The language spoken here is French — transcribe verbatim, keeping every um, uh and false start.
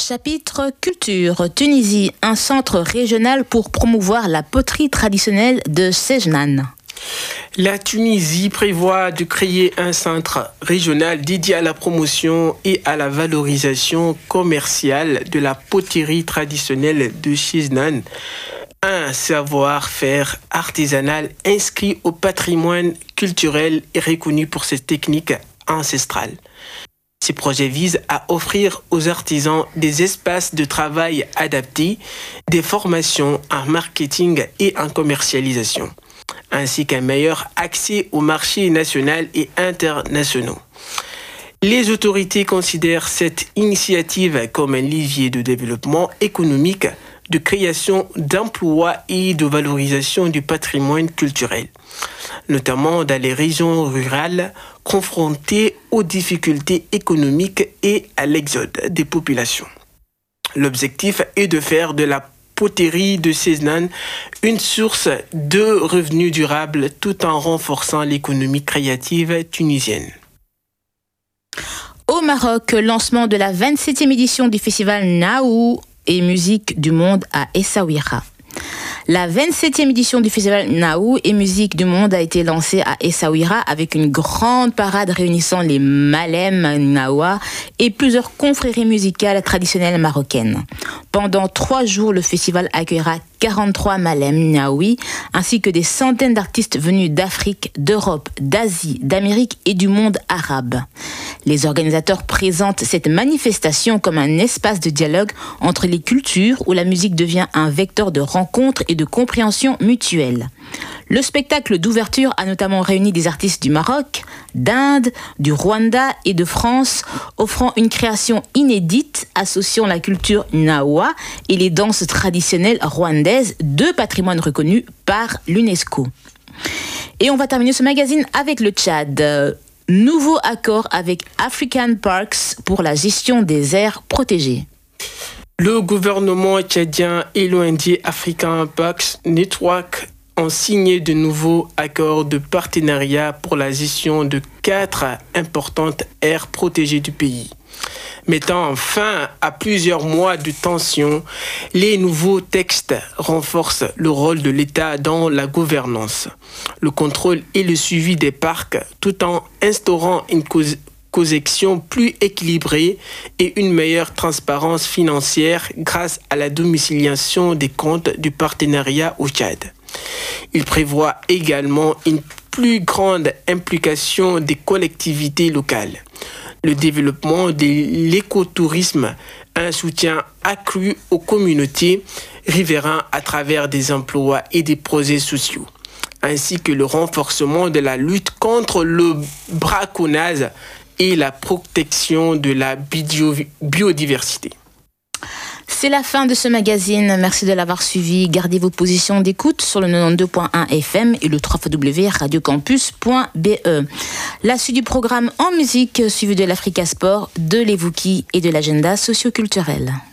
Chapitre Culture. Tunisie, un centre régional pour promouvoir la poterie traditionnelle de Sejnan. La Tunisie prévoit de créer un centre régional dédié à la promotion et à la valorisation commerciale de la poterie traditionnelle de Sejnan, un savoir-faire artisanal inscrit au patrimoine culturel et reconnu pour ses techniques ancestrales. Ces projets visent à offrir aux artisans des espaces de travail adaptés, des formations en marketing et en commercialisation, ainsi qu'un meilleur accès aux marchés nationaux et internationaux. Les autorités considèrent cette initiative comme un levier de développement économique, de création d'emplois et de valorisation du patrimoine culturel, notamment dans les régions rurales confrontées aux difficultés économiques et à l'exode des populations. L'objectif est de faire de la poterie de Sejnan une source de revenus durables tout en renforçant l'économie créative tunisienne. Au Maroc, lancement de la vingt-septième édition du festival Naou et musique du monde à Essaouira. La vingt-septième édition du festival Naou et musique du monde a été lancée à Essaouira avec une grande parade réunissant les Malem Naoua et plusieurs confréries musicales traditionnelles marocaines. Pendant trois jours, le festival accueillera quarante-trois Malem Naoui ainsi que des centaines d'artistes venus d'Afrique, d'Europe, d'Asie, d'Amérique et du monde arabe. Les organisateurs présentent cette manifestation comme un espace de dialogue entre les cultures où la musique devient un vecteur de rencontre et de compréhension mutuelle. Le spectacle d'ouverture a notamment réuni des artistes du Maroc, d'Inde, du Rwanda et de France, offrant une création inédite associant la culture Naoua et les danses traditionnelles rwandaises, deux patrimoines reconnus par l'UNESCO. Et on va terminer ce magazine avec le Tchad. Nouveau accord avec African Parks pour la gestion des aires protégées. Le gouvernement tchadien et l'O N G African Parks Network ont signé de nouveaux accords de partenariat pour la gestion de quatre importantes aires protégées du pays. Mettant fin à plusieurs mois de tension, les nouveaux textes renforcent le rôle de l'État dans la gouvernance, le contrôle et le suivi des parcs, tout en instaurant une cause connexion plus équilibrée et une meilleure transparence financière grâce à la domiciliation des comptes du partenariat au Tchad. Il prévoit également une plus grande implication des collectivités locales, le développement de l'écotourisme, un soutien accru aux communautés riveraines à travers des emplois et des projets sociaux, ainsi que le renforcement de la lutte contre le braconnage et la protection de la bio- biodiversité. C'est la fin de ce magazine. Merci de l'avoir suivi. Gardez vos positions d'écoute sur le quatre-vingt-douze point un F M et le w w w point radio campus point b e. La suite du programme en musique suivi de l'Africa Sport, de l'Evouki et de l'agenda socio-culturel.